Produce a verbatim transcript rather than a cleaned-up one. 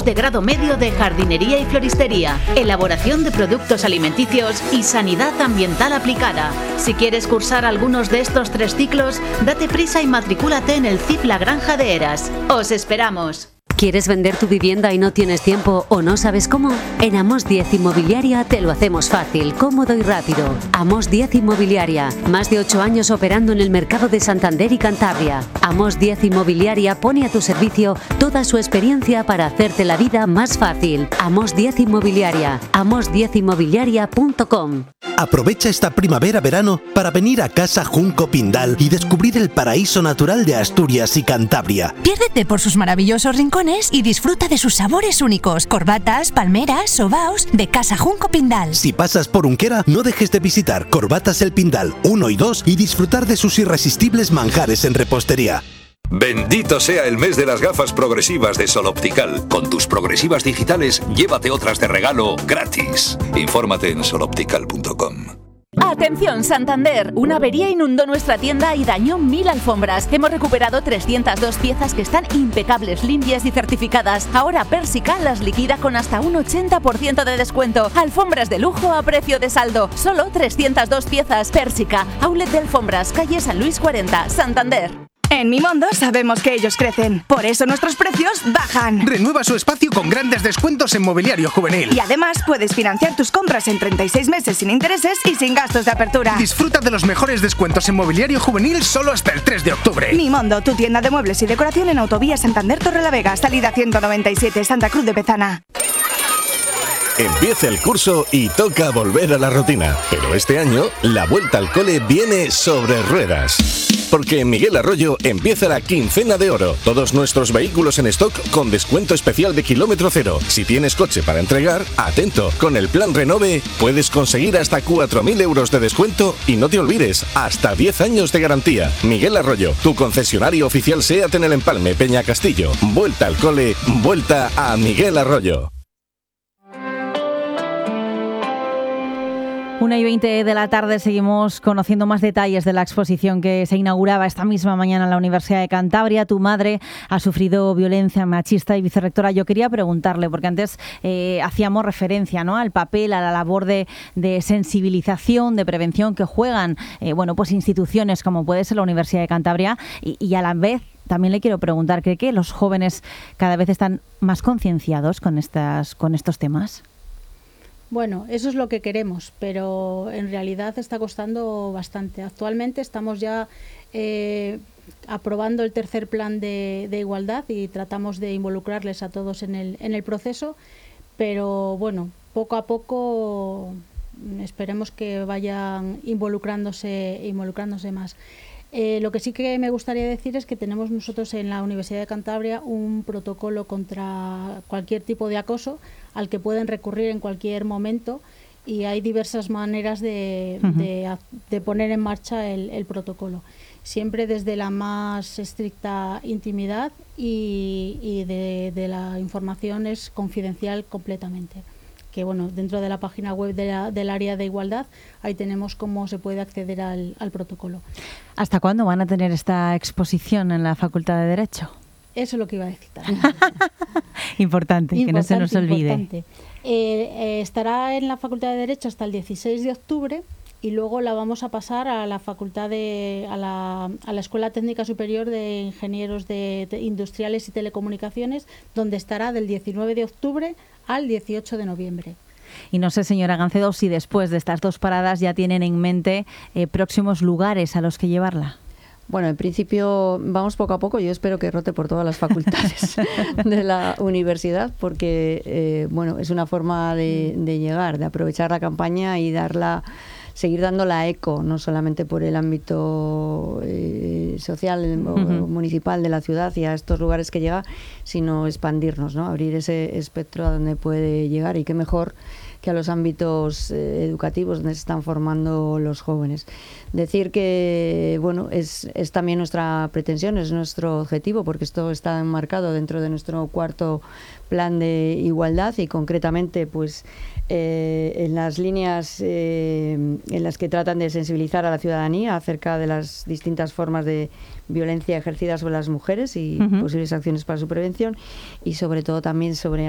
estudios de grado medio de jardinería y floristería, elaboración de productos alimenticios y sanidad ambiental aplicada. Si quieres cursar algunos de estos tres ciclos, date prisa y matricúlate en el C I P La Granja de Heras. ¡Os esperamos! ¿Quieres vender tu vivienda y no tienes tiempo o no sabes cómo? En Amos diez Inmobiliaria te lo hacemos fácil, cómodo y rápido. Amos diez Inmobiliaria, más de ocho años operando en el mercado de Santander y Cantabria. Amos diez Inmobiliaria pone a tu servicio toda su experiencia para hacerte la vida más fácil. Amos diez Inmobiliaria, amos diez inmobiliaria punto com. Aprovecha esta primavera-verano para venir a Casa Junco Pindal y descubrir el paraíso natural de Asturias y Cantabria. Piérdete por sus maravillosos rincones y disfruta de sus sabores únicos. Corbatas, palmeras, sobaos de Casa Junco Pindal. Si pasas por Unquera, no dejes de visitar Corbatas El Pindal uno y dos y disfrutar de sus irresistibles manjares en repostería. Bendito sea el mes de las gafas progresivas de Sol Optical. Con tus progresivas digitales, llévate otras de regalo gratis. Infórmate en sol optical punto com. Atención Santander, una avería inundó nuestra tienda y dañó mil alfombras. Hemos recuperado trescientas dos piezas que están impecables, limpias y certificadas. Ahora Persica las liquida con hasta un ochenta por ciento de descuento. Alfombras de lujo a precio de saldo. Solo trescientas dos piezas. Persica, outlet de alfombras, calle San Luis cuarenta, Santander. En Mimondo sabemos que ellos crecen, por eso nuestros precios bajan. Renueva su espacio con grandes descuentos en mobiliario juvenil. Y además puedes financiar tus compras en treinta y seis meses sin intereses y sin gastos de apertura. Disfruta de los mejores descuentos en mobiliario juvenil solo hasta el tres de octubre. Mimondo, tu tienda de muebles y decoración en Autovía Santander Torrelavega, salida ciento noventa y siete, Santa Cruz de Bezana. Empieza el curso y toca volver a la rutina. Pero este año, la vuelta al cole viene sobre ruedas. Porque en Miguel Arroyo empieza la quincena de oro. Todos nuestros vehículos en stock con descuento especial de kilómetro cero. Si tienes coche para entregar, atento. Con el plan Renove puedes conseguir hasta cuatro mil euros de descuento y no te olvides, hasta diez años de garantía. Miguel Arroyo, tu concesionario oficial SEAT en el Empalme, Peña Castillo. Vuelta al cole, vuelta a Miguel Arroyo. Una y veinte de la tarde seguimos conociendo más detalles de la exposición que se inauguraba esta misma mañana en la Universidad de Cantabria. Tu madre ha sufrido violencia machista y vicerrectora. Yo quería preguntarle, porque antes eh, hacíamos referencia, ¿no?, al papel, a la labor de, de sensibilización, de prevención que juegan eh, bueno, pues instituciones como puede ser la Universidad de Cantabria y, y a la vez también le quiero preguntar, ¿cree que los jóvenes cada vez están más concienciados con, estas, con estos temas? Bueno, eso es lo que queremos, pero en realidad está costando bastante. Actualmente estamos ya eh, aprobando el tercer plan de, de igualdad y tratamos de involucrarles a todos en el, en el proceso, pero bueno, poco a poco esperemos que vayan involucrándose, involucrándose más. Eh, lo que sí que me gustaría decir es que tenemos nosotros en la Universidad de Cantabria un protocolo contra cualquier tipo de acoso al que pueden recurrir en cualquier momento y hay diversas maneras de, uh-huh. de, de poner en marcha el, el protocolo. Siempre desde la más estricta intimidad y, y de, de la información es confidencial completamente. Que bueno, dentro de la página web de la, del área de igualdad, ahí tenemos cómo se puede acceder al, al protocolo. ¿Hasta cuándo van a tener esta exposición en la Facultad de Derecho? Eso es lo que iba a decir también. Importante, que importante, no se nos olvide. Eh, eh, estará en la Facultad de Derecho hasta el dieciséis de octubre y luego la vamos a pasar a la Facultad de, a la, a la Escuela Técnica Superior de Ingenieros de, de Industriales y Telecomunicaciones, donde estará del diecinueve de octubre al dieciocho de noviembre. Y no sé, señora Gancedo, si después de estas dos paradas ya tienen en mente eh, próximos lugares a los que llevarla. Bueno, en principio vamos poco a poco. Yo espero que rote por todas las facultades de la universidad porque, eh, bueno, es una forma de, de llegar, de aprovechar la campaña y darla, seguir dándola eco, no solamente por el ámbito eh, social o uh-huh. municipal de la ciudad y a estos lugares que llega, sino expandirnos, ¿no? Abrir ese espectro a donde puede llegar y qué mejor que a los ámbitos eh, educativos donde se están formando los jóvenes. Decir que, bueno, es, es también nuestra pretensión, es nuestro objetivo, porque esto está enmarcado dentro de nuestro cuarto plan de igualdad y concretamente, pues, eh, en las líneas eh, en las que tratan de sensibilizar a la ciudadanía acerca de las distintas formas de violencia ejercida sobre las mujeres y uh-huh. posibles acciones para su prevención y sobre todo también sobre